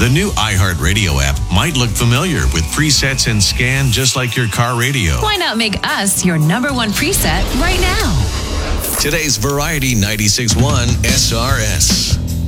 The new iHeartRadio app might look familiar with presets and scan just like your car radio. Why not make us your number one preset right now? Today's Variety 96.1 SRS.